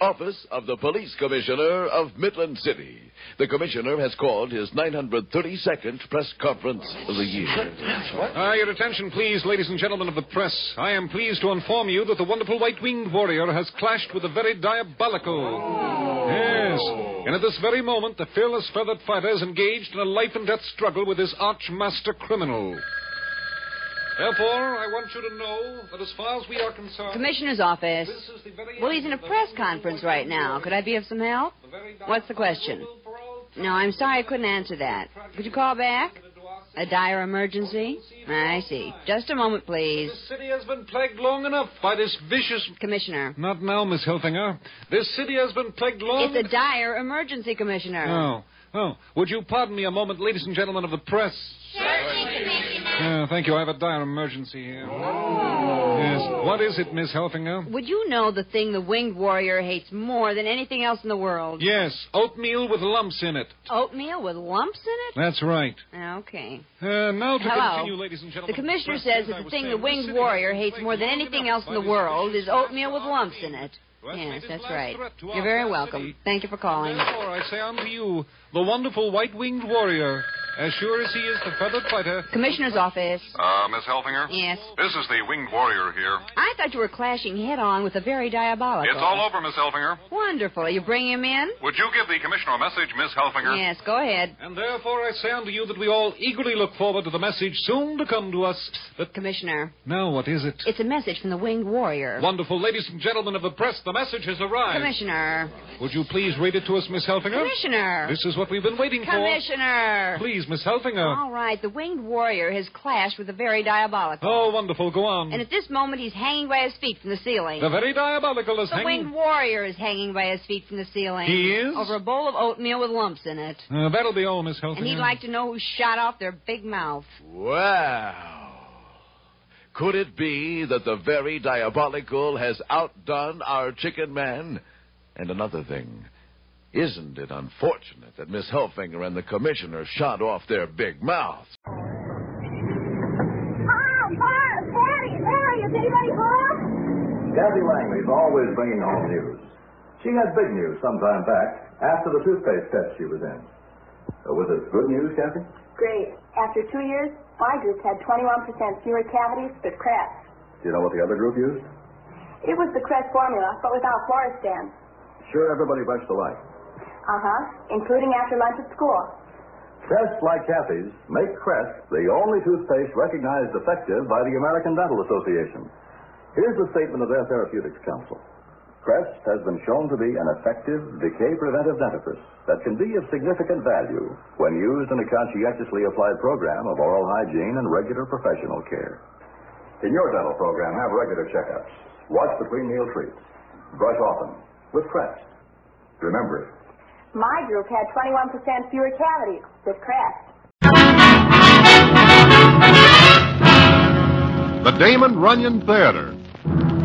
office of the Police Commissioner of Midland City. The Commissioner has called his 932nd press conference of the year. Your attention, please, ladies and gentlemen of the press. I am pleased to inform you that the wonderful white-winged warrior has clashed with the very diabolical. Yes. And at this very moment, the fearless feathered fighter is engaged in a life-and-death struggle with his arch-master criminal. Therefore, I want you to know that as far as we are concerned... Commissioner's office. Well, he's in a press conference right now. Could I be of some help? What's the question? No, I'm sorry I couldn't answer that. Could you call back? A dire emergency? I see. Just a moment, please. This city has been plagued long enough by this vicious... Commissioner. Not now, Miss Helfinger. This city has been plagued long... It's a dire emergency, Commissioner. Oh. Would you pardon me a moment, ladies and gentlemen of the press? Certainly, Commissioner. Thank you. I have a dire emergency here. Yes. What is it, Miss Helfinger? Would you know the thing the winged warrior hates more than anything else in the world? Yes. Oatmeal with lumps in it. Oatmeal with lumps in it? That's right. Okay. Now to Hello. continue, ladies and gentlemen. The Commissioner says that the thing the winged warrior hates more than anything else in the world is oatmeal with lumps in it. Yes, that's right. You're very welcome. Thank you for calling. Therefore, I say unto you, the wonderful white-winged warrior, as sure as he is the feathered fighter... Commissioner's office. Miss Helfinger? Yes? This is the winged warrior here. I thought you were clashing head-on with the very diabolical. It's all over, Miss Helfinger. Wonderful. You bring him in? Would you give the commissioner a message, Miss Helfinger? Yes, go ahead. And therefore, I say unto you that we all eagerly look forward to the message soon to come to us. That... Commissioner. Now, what is it? It's a message from the winged warrior. Wonderful. Ladies and gentlemen of the press, the message has arrived. Commissioner. Would you please read it to us, Miss Helfinger? Commissioner. This is what we've been waiting Commissioner. for. Please, Miss Helfinger. All right. The winged warrior has clashed with the very diabolical. Oh, wonderful. Go on. And at this moment, he's hanging by his feet from the ceiling. The very diabolical is The hanging... winged warrior is hanging by his feet from the ceiling. He is? Over a bowl of oatmeal with lumps in it. That'll be all, Miss Helfinger. And he'd like to know who shot off their big mouth. Wow. Could it be that the very diabolical has outdone our chicken man? And another thing, isn't it unfortunate that Miss Helfinger and the commissioner shot off their big mouths? Is anybody home? Kathy Langley's always bringing home news. She had big news some time back after the toothpaste test she was in. Was it good news, Kathy? Great. After 2 years, my group had 21% fewer cavities but Crest. Do you know what the other group used? It was the Crest formula, but without Floristan. Sure everybody brushed alike. Including after lunch at school. Tests like Kathy's make Crest the only toothpaste recognized effective by the American Dental Association. Here's the statement of their Therapeutics Council. Crest has been shown to be an effective decay-preventive dentifrice that can be of significant value when used in a conscientiously applied program of oral hygiene and regular professional care. In your dental program, have regular checkups. Watch between meal treats. Brush often with Crest. Remember it. My group had 21% fewer cavities with Crest. The Damon Runyon Theater,